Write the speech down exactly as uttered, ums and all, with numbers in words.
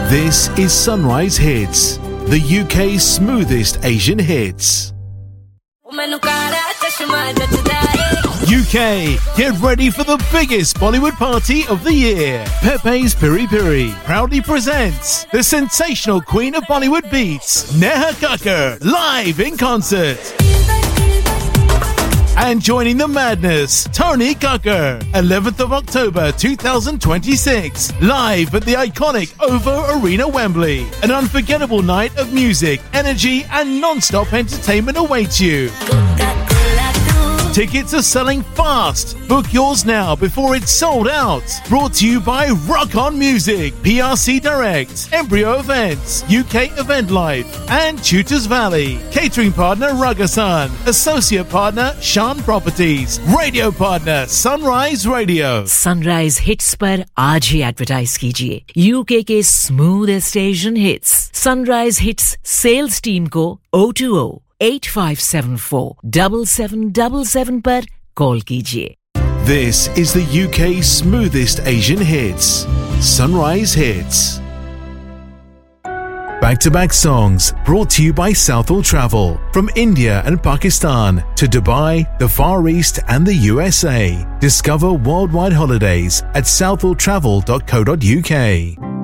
This is Sunrise Hits, the U K's smoothest Asian hits. U K, get ready for the biggest Bollywood party of the year. Pepe's Piri Piri proudly presents the sensational queen of Bollywood beats, Neha Kakkar, live in concert. And joining the madness, Tony Kakkar, eleventh of October twenty twenty-six, live at the iconic O V O Arena, Wembley. An unforgettable night of music, energy and non-stop entertainment awaits you. Tickets are selling fast. Book yours now before it's sold out. Brought to you by Rock On Music, P R C Direct, Embryo Events, U K Event Life, and Tutors Valley. Catering partner Ragasan. Associate partner Shan Properties. Radio partner Sunrise Radio. Sunrise Hits पर आज ही advertise कीजिए. UK के smoothest Asian hits. Sunrise Hits sales team को oh two oh eight five seven four seven seven seven seven पर call कीजिए. This is the U K's smoothest Asian hits. Sunrise Hits. Back-to-back songs brought to you by Southall Travel. From India and Pakistan to Dubai, the Far East and the U S A. Discover worldwide holidays at southall travel dot co dot uk.